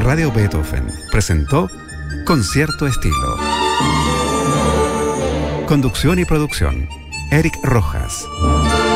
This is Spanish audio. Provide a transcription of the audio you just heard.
Radio Beethoven presentó Concierto Estilo. Conducción y producción, Eric Rojas.